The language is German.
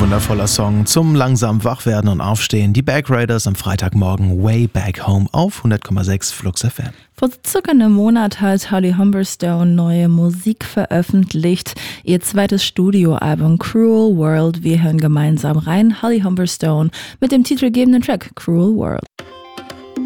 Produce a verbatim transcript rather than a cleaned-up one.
wundervoller Song zum langsam Wachwerden und Aufstehen. Die Back Raiders am Freitagmorgen Way Back Home auf hundert Komma sechs Flux F M. Vor circa einem Monat hat Holly Humberstone neue Musik veröffentlicht. Ihr zweites Studioalbum Cruel World. Wir hören gemeinsam rein. Holly Humberstone mit dem titelgebenden Track Cruel World.